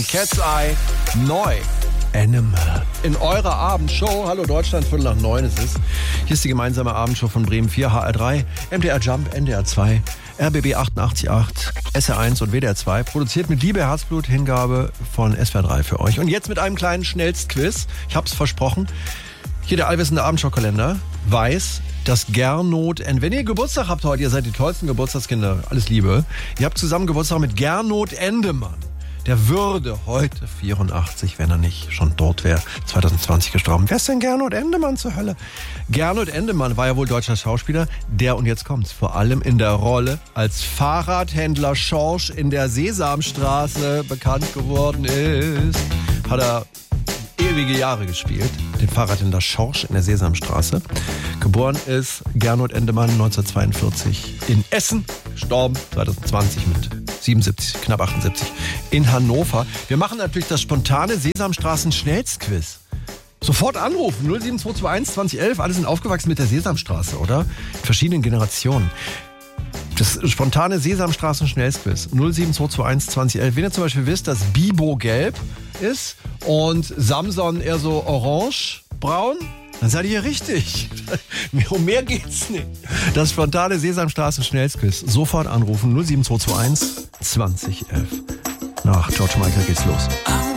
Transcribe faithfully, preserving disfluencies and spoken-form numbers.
von Cat's Eye neu. Animal. In eurer Abendshow. Hallo Deutschland, Viertel nach neun ist es. Hier ist die gemeinsame Abendshow von Bremen vier, H R drei, M D R Jump, N D R zwei, R B B achtundachtzig Komma acht, S R eins und W D R zwei. Produziert mit Liebe, Herzblut, Hingabe von S W R drei für euch. Und jetzt mit einem kleinen Schnellstquiz. Ich hab's versprochen. Hier der allwissende Abendshowkalender weiß, dass Gernot, wenn ihr Geburtstag habt heute, ihr seid die tollsten Geburtstagskinder, alles Liebe. Ihr habt zusammen Geburtstag mit Gernot Endemann. Der würde heute vierundachtzig, wenn er nicht schon dort wäre, zwanzig zwanzig gestorben. Wer ist denn Gernot Endemann zur Hölle? Gernot Endemann war ja wohl deutscher Schauspieler, der, und jetzt kommt's, vor allem in der Rolle als Fahrradhändler Schorsch in der Sesamstraße bekannt geworden ist. Hat er ewige Jahre gespielt, den Fahrradhändler Schorsch in der Sesamstraße. Geboren ist Gernot Endemann neunzehnhundertzweiundvierzig in Essen, gestorben zwanzig zwanzig mit siebenundsiebzig, knapp achtundsiebzig, in Hannover. Wir machen natürlich das spontane Sesamstraßen-Schnellstquiz. Sofort anrufen, null sieben zwei zwei eins zwanzig elf. Alle sind aufgewachsen mit der Sesamstraße, oder? In verschiedenen Generationen. Das spontane Sesamstraßen-Schnellstquiz, null sieben zwei zwei eins zwanzig elf. Wenn ihr zum Beispiel wisst, dass Bibo gelb ist und Samson eher so orange-braun, dann seid ihr richtig. Um mehr geht's nicht. Das spontane Sesamstraßen-Schnellstquiz. Sofort anrufen, null sieben zwei zwei eins zwanzig elf. Nach George Michael geht's los.